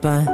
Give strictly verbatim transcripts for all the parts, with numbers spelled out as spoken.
班。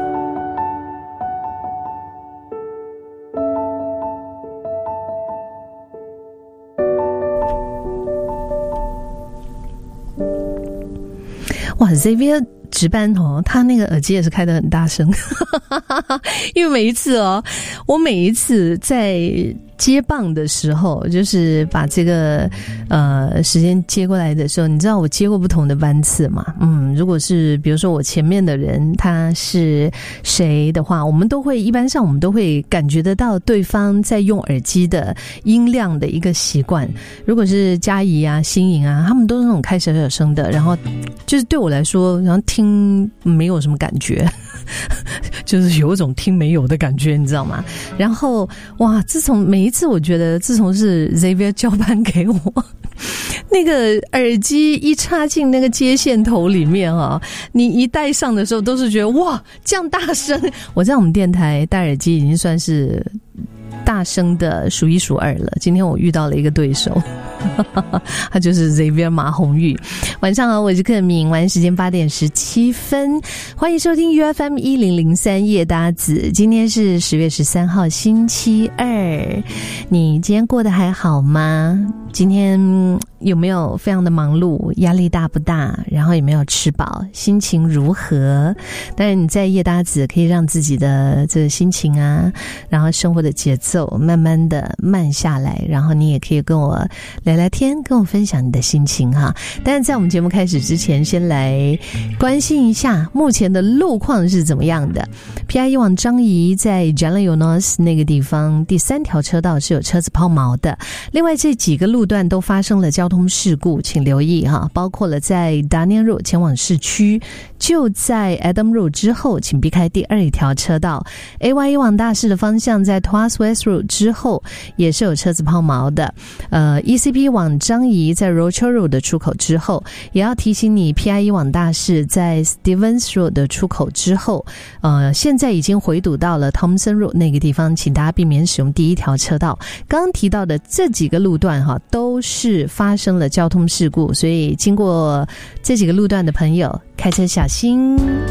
哇 Xavier 值班哦，他那个耳机也是开得很大声因为每一次哦，我每一次在接棒的时候，就是把这个呃时间接过来的时候，你知道我接过不同的班次嘛？嗯，如果是比如说我前面的人他是谁的话，我们都会一般上我们都会感觉得到对方在用耳机的音量的一个习惯。如果是嘉怡啊、新颖啊，他们都是那种开小小声的，然后就是对我来说，然后听没有什么感觉。就是有一种听没有的感觉，你知道吗？然后哇，自从每一次我觉得自从是 Xavier 交班给我那个耳机一插进那个接线头里面啊，你一戴上的时候都是觉得哇这样大声。我在我们电台戴耳机已经算是大声的数一数二了。今天我遇到了一个对手他就是 Xavier 马红玉。晚上好，我是克敏，晚时间八点十七分，欢迎收听 U F M 一零零三夜搭子。今天是十月十三号星期二，你今天过得还好吗？今天有没有非常的忙碌，压力大不大，然后有没有吃饱，心情如何？当然你在夜搭子可以让自己的这个心情啊，然后生活的节奏慢慢的慢下来，然后你也可以跟我聊聊天，跟我分享你的心情哈。但是在我们节目开始之前，先来关心一下目前的路况是怎么样的。 P I 一 往樟宜在 Jalan Eunos 那个地方第三条车道是有车子抛锚的，另外这几个路段都发生了交通事故，请留意哈，包括了在 Daniel Road 前往市区，就在 Adam Road 之后请避开第二条车道。 A Y 一 往大市的方向在 Tuas West Road 之后也是有车子抛锚的。呃 E C P 往樟宜在 Rochor Road 的出口之后，也要提醒你 P I 一 往大市在 Stevens Road 的出口之后，呃，现在已经回堵到了 Thompson Road 那个地方，请大家避免使用第一条车道。刚刚提到的这几个路段哈，都是发生了交通事故，所以经过这几个路段的朋友开车小心。